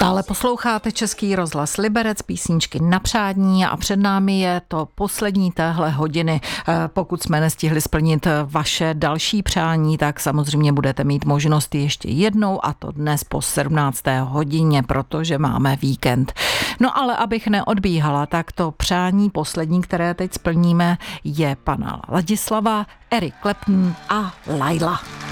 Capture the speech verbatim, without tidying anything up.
Stále posloucháte Český rozhlas Liberec, písničky na přání a před námi je to poslední téhle hodiny. Pokud jsme nestihli splnit vaše další přání, tak samozřejmě budete mít možnost ještě jednou, a to dnes po sedmnácté hodině, protože máme víkend. No ale abych neodbíhala, tak to přání poslední, které teď splníme, je pana Ladislava, Eric Clapton a Laila.